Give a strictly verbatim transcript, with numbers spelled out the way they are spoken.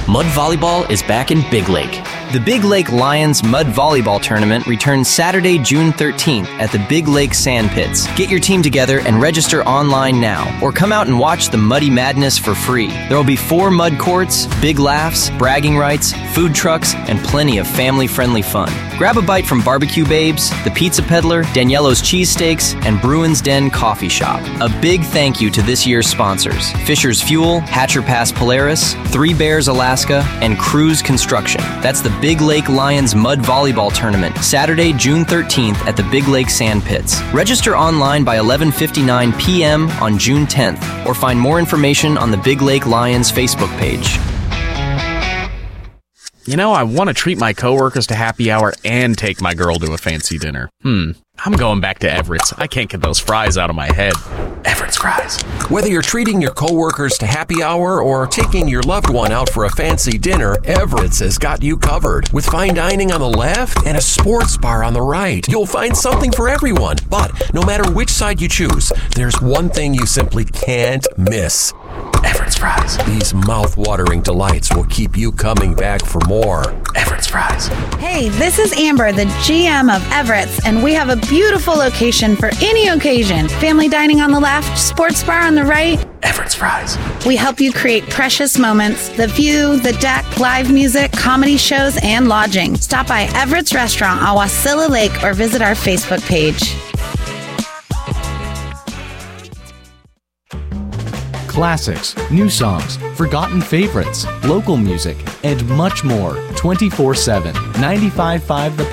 Mud volleyball is back in Big Lake. The Big Lake Lions Mud Volleyball Tournament returns Saturday, June thirteenth at the Big Lake Sand Pits. Get your team together and register online now, or come out and watch the Muddy Madness for free. There will be four mud courts, big laughs, bragging rights, food trucks, and plenty of family-friendly fun. Grab a bite from Barbecue Babes, The Pizza Peddler, Daniello's Cheesesteaks, and Bruin's Den Coffee Shop. A big thank you to this year's sponsors: Fisher's Fuel, Hatcher Pass Polaris, Three Bears Alaska, and Cruise Construction. That's the Big Lake Lions Mud Volleyball Tournament, Saturday, June thirteenth at the Big Lake Sand Pits. Register online by eleven fifty-nine p.m. on June tenth, or find more information on the Big Lake Lions Facebook page. You know, I want to treat my coworkers to happy hour and take my girl to a fancy dinner. Hmm, I'm going back to Everett's. I can't get those fries out of my head. Everett's fries. Whether you're treating your coworkers to happy hour or taking your loved one out for a fancy dinner, Everett's has got you covered. With fine dining on the left and a sports bar on the right, you'll find something for everyone. But no matter which side you choose, there's one thing you simply can't miss: Everett's fries. These mouth-watering delights will keep you coming back for more. Everett's fries. Hey, this is Amber, the G M of Everett's, and we have a beautiful location for any occasion. Family dining on the left, sports bar on the right. Everett's fries. We help you create precious moments: the view, the deck, live music, comedy shows, and lodging. Stop by Everett's Restaurant on Wasilla Lake or visit our Facebook page. Classics, new songs, forgotten favorites, local music, and much more twenty-four seven. ninety-five point five The